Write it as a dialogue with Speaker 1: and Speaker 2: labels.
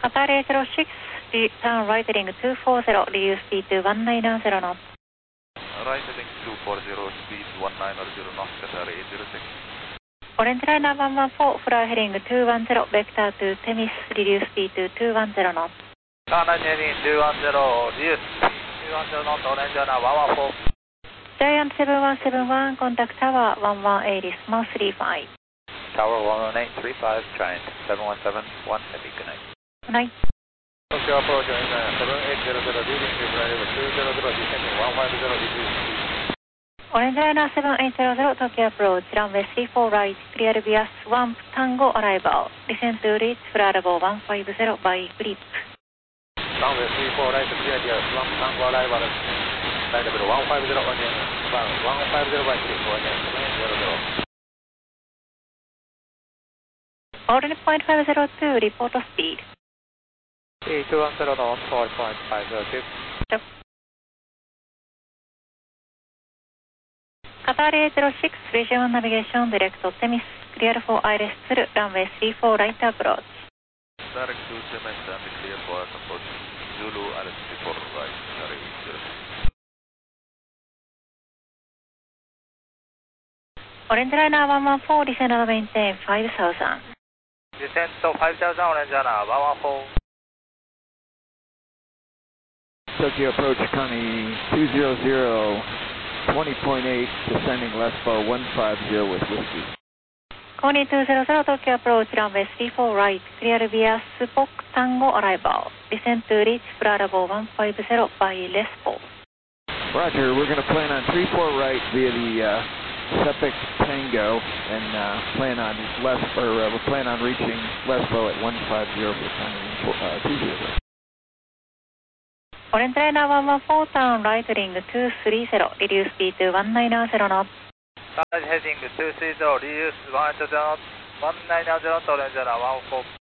Speaker 1: Qatar 806, turn right heading 240, reduce speed to 190 knots.
Speaker 2: Right heading 240, speed 190 knots, Qatar 806.
Speaker 1: Orange liner 114, fly heading 210, vector to Temis, reduce speed to 210 knots.
Speaker 2: Turn heading 210, reduce speed 210 knots, orange liner 114.
Speaker 1: Giant 7171, contact tower 118 is mouth 35.
Speaker 2: Tower 11835, Giant 7171, heavy, good night.
Speaker 1: Good night.
Speaker 2: Tokyo approach, 7800, leading to flight level 200, descending 150, reduce speed.
Speaker 1: Orange liner 7800, Tokyo approach, runway 34 right, clear via Swamp Tango arrival. Descend to reach flight level 150 by grip.
Speaker 2: Runway 34 right, clear via Swamp Tango arrival. Flight level 150, 150 by grip, 100.
Speaker 1: Ordinary point 502, report speed.
Speaker 2: 210 knots, 4.502.
Speaker 1: Stop. Qatar 806, Region 1 navigation, direct to Temis, clear for ILS through runway 34 right approach.
Speaker 2: Direct to Temis and clear for approach. Zulu ILS 34 right, Qatar 806.
Speaker 1: Orange liner 114, descend and maintain 5000.
Speaker 2: Descent to 5000, orange liner 114.
Speaker 3: Tokyo approach, Connie 200, 20.8, descending left bow 150 with whiskey.
Speaker 1: Connie 200, Tokyo approach, runway 34 right, clear via Spock Tango arrival. Descend to reach flight level 150 by Lespo.
Speaker 3: Roger, we're going to plan on 34 right via the Sepik Tango and plan on we'll plan on reaching Lespo at 150 for the Connie 200.
Speaker 1: Orange liner 114, turn right heading 230, reduce speed to 190 knots.
Speaker 2: Turn heading 230, reduce 190 knots, 190 knots, orange liner 114.